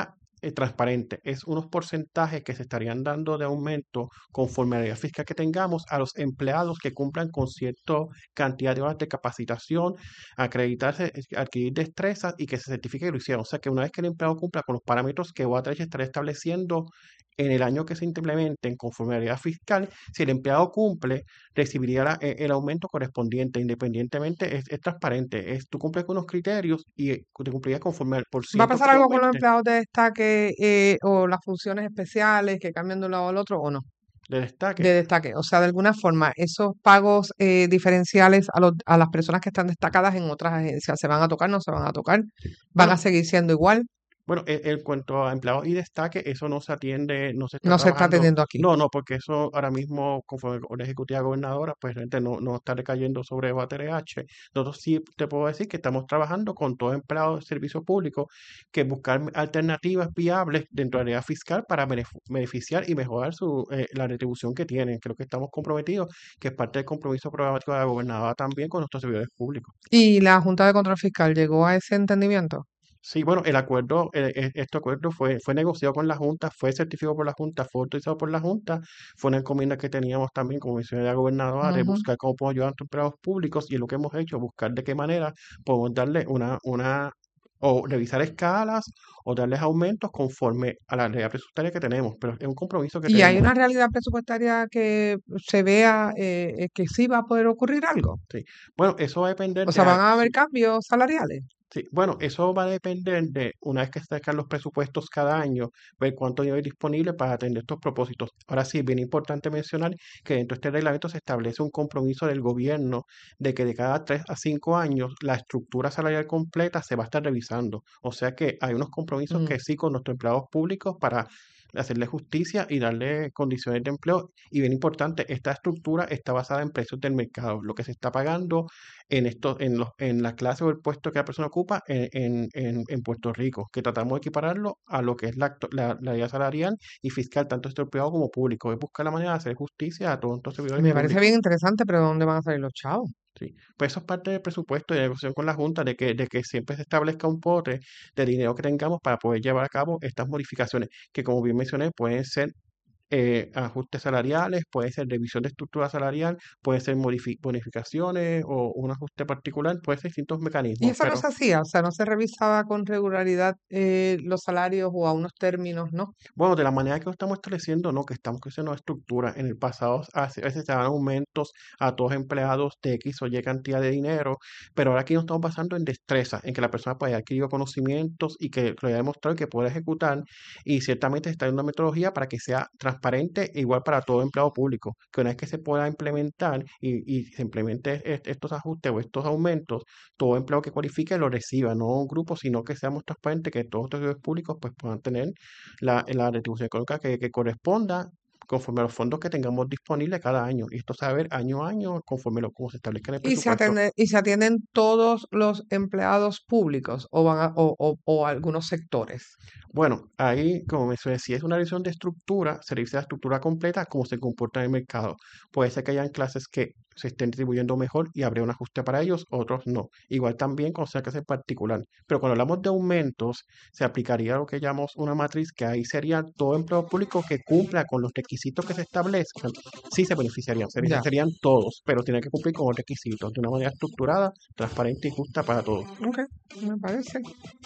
eh, transparente. Es unos porcentajes que se estarían dando de aumento conforme a la idea fiscal que tengamos a los empleados que cumplan con cierta cantidad de horas de capacitación, acreditarse, eh, adquirir destrezas y que se certifique que lo hicieron. O sea que una vez que el empleado cumpla con los parámetros que O A T H estará estableciendo en el año que se implementen conforme a la idea fiscal, si el empleado cumple, recibiría la- eh, el aumento correspondiente. Independientemente, es, es transparente. Es, tú cumples con unos criterios y eh, te cumplirías conforme al por ¿Va a ciento pasar que te algo con los aumente empleados de destaque eh, o las funciones especiales que cambian de un lado al otro o no? de destaque. De destaque. O sea, de alguna forma, esos pagos eh, diferenciales a, los, a las personas que están destacadas en otras agencias, ¿se van a tocar? ¿No se van a tocar? ¿Van Bueno, a seguir siendo igual? Bueno, en, en cuanto a empleados y destaque, eso no se atiende, no se está No se está trabajando. atendiendo aquí. No, no, porque eso ahora mismo, conforme con la ejecutiva gobernadora, pues realmente no, no está recayendo sobre O A T H. Nosotros sí te puedo decir que estamos trabajando con todo empleado de servicio público, que buscar alternativas viables dentro de la área fiscal para benef- beneficiar y mejorar su, eh, la retribución que tienen. Creo que estamos comprometidos, que es parte del compromiso programático de la gobernadora también con nuestros servidores públicos. ¿Y la Junta de Control Fiscal llegó a ese entendimiento? Sí, bueno, el acuerdo, eh, eh, este acuerdo fue, fue negociado con la Junta, fue certificado por la Junta, fue autorizado por la Junta, fue una encomienda que teníamos también, como mencioné la gobernadora, de Ujú. buscar cómo podemos ayudar a nuestros empleados públicos y lo que hemos hecho, buscar de qué manera podemos darle una, una, o revisar escalas o darles aumentos conforme a la realidad presupuestaria que tenemos, pero es un compromiso que ¿Y hay tenemos. una realidad presupuestaria que se vea eh, eh, que sí va a poder ocurrir algo? Sí. Bueno, eso va a depender O de, sea, ¿van a- a haber sí, cambios salariales? sí, bueno, eso va a depender de, una vez que se sacan los presupuestos cada año, ver cuánto dinero hay disponible para atender estos propósitos. Ahora sí, bien importante mencionar que dentro de este reglamento se establece un compromiso del gobierno de que de cada tres a cinco años la estructura salarial completa se va a estar revisando. O sea que hay unos compromisos Mm. que sí con nuestros empleados públicos para hacerle justicia y darle condiciones de empleo. Y bien importante, esta estructura está basada en precios del mercado, lo que se está pagando en esto, en los, en la clase o el puesto que la persona ocupa en, en, en, en Puerto Rico, que tratamos de equipararlo a lo que es la, actu- la, la idea salarial y fiscal, tanto este privado como público. Es buscar la manera de hacer justicia a todos estos servidores Me parece públicos. bien interesante, pero ¿de dónde van a salir los chavos? Sí, pues eso es parte del presupuesto y de la negociación con la Junta, de que, de que siempre se establezca un pote de dinero que tengamos para poder llevar a cabo estas modificaciones, que como bien mencioné, pueden ser eh, ajustes salariales, puede ser revisión de estructura salarial, puede ser modifi- bonificaciones o un ajuste particular, puede ser distintos Y mecanismos, eso no pero se hacía, o sea, no se revisaba con regularidad eh, los salarios o a unos términos, ¿no? bueno, de la manera que lo estamos estableciendo, no, que estamos creciendo una estructura. En el pasado hace- a veces se daban aumentos a todos los empleados de X o Y cantidad de dinero, pero ahora aquí nos estamos basando en destreza, en que la persona pueda adquirir conocimientos y que lo haya demostrado y que pueda ejecutar, y ciertamente se está dando una metodología para que sea transparente e igual para todo empleado público, que una vez que se pueda implementar y, y se implemente est- estos ajustes o estos aumentos, todo empleado que cualifique lo reciba, no un grupo, sino que seamos transparentes, que todos los servidores públicos pues puedan tener la, la retribución económica que, que corresponda conforme a los fondos que tengamos disponibles cada año. Y esto se va a ver año a año conforme lo, como se establezca en el Y se presupuesto. atiende, y se atienden todos los empleados públicos o van a- o, o- o algunos sectores. Bueno, ahí, como mencioné, si es una revisión de estructura, se revisa la estructura completa, cómo se comporta en el mercado. Puede ser que hayan clases que se estén distribuyendo mejor y habría un ajuste para ellos, otros no. Igual también con sea clase particular. Pero cuando hablamos de aumentos, se aplicaría lo que llamamos una matriz, que ahí sería todo empleo público que cumpla con los requisitos que se establezcan. Sí se beneficiarían, se Ya. beneficiarían todos, pero tienen que cumplir con los requisitos de una manera estructurada, transparente y justa para todos. Ok, me parece.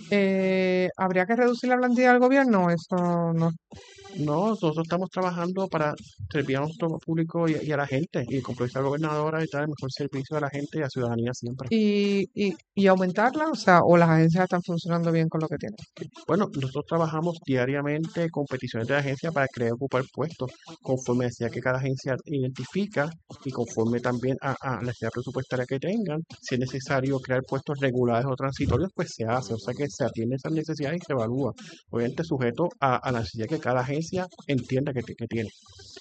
Eh, ¿habría que reducir la plantilla del gobierno? Eso no. No, nosotros estamos trabajando para servir a nuestro público y, y a la gente, y como dice la gobernadora, y dar el mejor servicio a la gente y a la ciudadanía siempre. Y, y, y aumentarla, o sea, o las agencias están funcionando bien con lo que tienen. Bueno, nosotros trabajamos diariamente con peticiones de la agencia para crear y ocupar puestos, conforme decía que cada agencia identifica y conforme también a, a la necesidad presupuestaria que tengan. Si es necesario crear puestos regulares o transitorios, pues se hace, o sea que se atiende esas necesidades y se evalúa, obviamente sujeto a, a la necesidad que cada agencia entienda que, que tiene.